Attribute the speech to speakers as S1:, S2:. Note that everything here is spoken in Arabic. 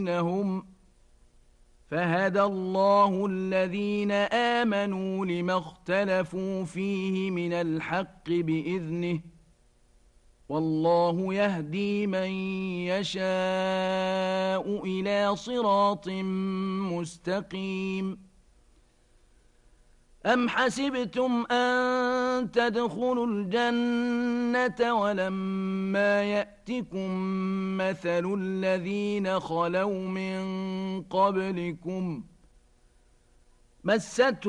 S1: بينهم فهدى الله الذين آمنوا لما اختلفوا فيه من الحق بإذنه والله يهدي من يشاء إلى صراط مستقيم أم حسبتم أن تدخلوا الجنة ولما يأتكم مثل الذين خلوا من قبلكم مستهم